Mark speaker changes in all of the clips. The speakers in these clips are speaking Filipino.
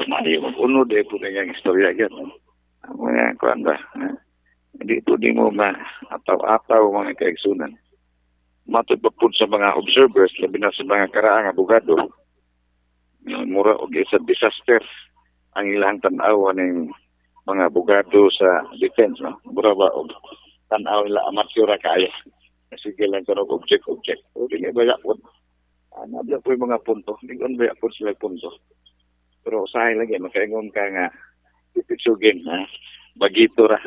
Speaker 1: Mayo mag-unod po na yung istorya yan. Mga kuwan ba? Hindi po di mo ma-ataw-ataw mga kaigsunan. Matupapod sa mga observers, labi na sa mga karaang abogado, mura o isa disaster ang ilang tanaw ng mga abogado sa defense. No? Mura ba o tanaw nila amatyura kaya. Sige lang ka object. O hindi ba yapon? Nabla po yung mga punto. Hindi ko ba yapon sila punto. Pero usahay lagi, makaingon ka nga ipitsugin. Bagito ra.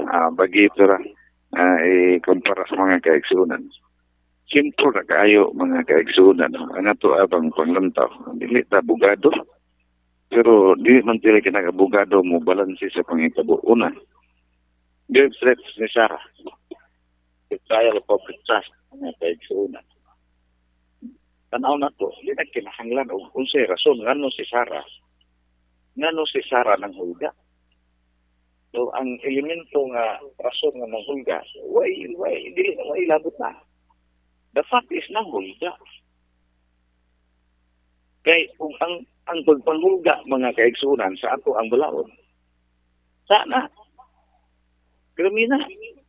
Speaker 1: Ikumpara sa mga kaigsunan. Simple na kayo mga kaigsunan. Ang ato abang panglantaw. Dili ta abogado. Pero di man tila kinag-abogado mo balansi sa pangitabo. Una, grave threats ni Sarah. The trial of public trust mga kaigsunan. Tanaw na to, di na kinahanglan o kung siya rason, ngano si Sarah ng hulga. So, ang elemento nga rason nga ng hulga, why labot na. The fact is ng hulga. Kaya kung ang pagpanghulga mga kaigsunan sa ato ang balaod, sana, kriminal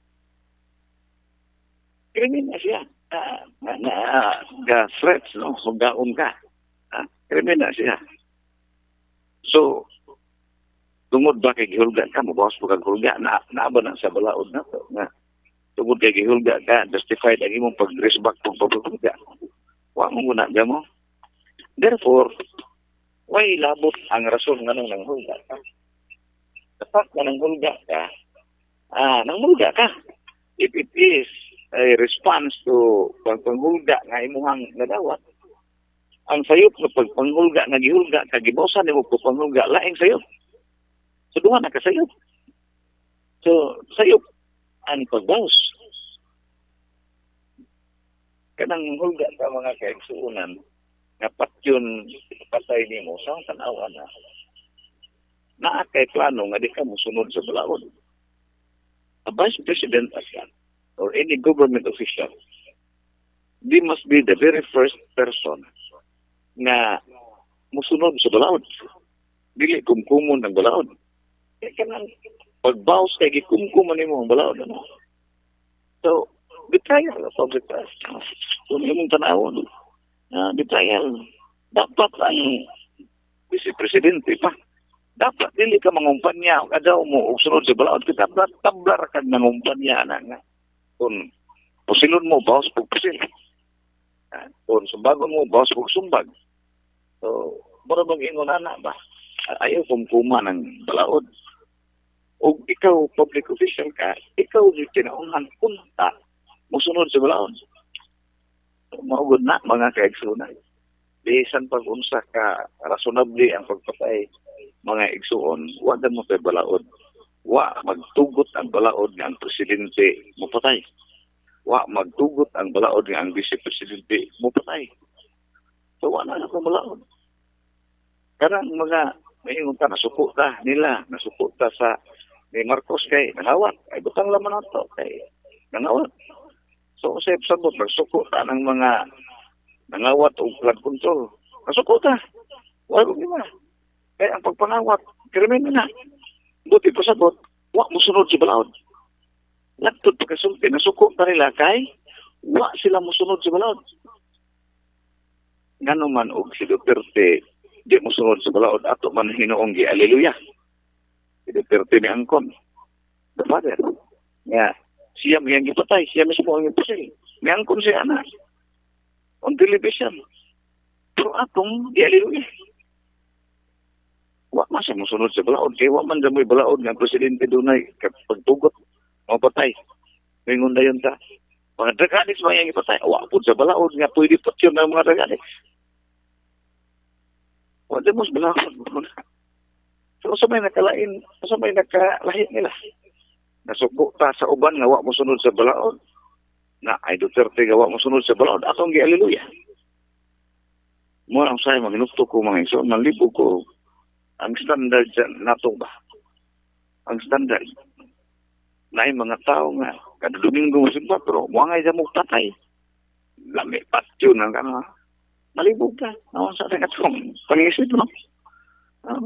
Speaker 1: siya. Threats, no? Hulgaon ka. Kriminal siya. So, tungod ba kay gihulga ka, mabawas po kag hulga, naaba na sa balaod na to. Tungod kay gihulga ka, justified ang imong pag-resback kung pag-hulga. Huwag mo muna mo. Therefore, why labot ang rason nga nang hulga ka? The fact na nang hulga ka, if it is a response to pagpanghulga nga imuhang nadawat, ang sayop na pagpanghulga nga gihulga, kagibosan ni mo pagpanghulga, laing sayop. So, duha na kasayop. So, sayop ang pagbawas. Kanang hulga ka mga kaigsuunan, nga patyon patay ni mo, sa tanawa na, naakay plano nga di ka musunod sa balaod. A vice president as yan, or any government official, they must be the very first person na musunod sa balaod. Dili kumkumon ng balaod. Kaya kanang pagbawas kay gikumkuman mo ang balaod. Ano? So, betrayal of public trust. Kung imong tanawon, betrayal. Dapat ang vice-presidente pa. Dapat dili ka mangumpanya kadaw mo og sunod sa balaod kita tablar kag nangumpanya na nga. Kung pusilon mo bawas pag pusil. Kung sumbagon mo bawas pag sumbag. So, mura bang ingon ana ba? Ayaw kumkuma ng balaod. O ikaw, public official ka, ikaw yung tinaunan punta musunod sa balaod. So, maugod na mga kaigsunan. Bisan pag-unsa ka rationably ang pagpatay mga igsuon, wag mo kay balaod. Wa magtugot ang balaod nga ang presidente mo patay. Wa magtugot ang balaod nga ang vice-presidente mo patay. So, wala na kang balaod. Karang mga mayingon ka, nasuko ta nila, nasuko ta sa ni Marcos kay nangawat. Ay, butang laman na to kay nangawat. So, sa sabot, nasuko ta ng mga nangawat o flood control. Nasuko ta. Wala ko nila. Kaya ang pagpangawat, krimen na. Buti pa sabot, wa musunod si balaod. Nagtod pagkasulti, nasuko ta nila kay wa sila musunod si balaod. Ngano man og si Duterte di musunod sa balaod ato man hinoong gi aleluya. Si Duterte ni angkon. The father. Yeah. Siya may gipatay, siya mismo ang ipusil. May angkon siya anak. On television. Pero atong gi aleluya. Wa man siya musunod sa balaod. Kaya wa man damoy balaod nga presidente dunay pagtugot mapatay. Mingon dayon ta. Mga draganis mga yang ipatay. Wa po sa balaod nga pwede patyon ng mga draganis. Wala mo sa balaod. So, sa may nakalain, sa may nakalahin nila. Nasuko ta sa uban nga wa mo sunod sa balaod. Na ay Duterte nga wa mo sunod sa balaod. Atong gi aleluya. Mo ang say maginukto ko mga iso. Manlibo ko ang standard nato ba? Ang standard. Na ay mga tao nga kada Domingo musimba pero muangay sa mugtatay. Lami patyo ng malibog ka. Nawan sa katong pangisip mo.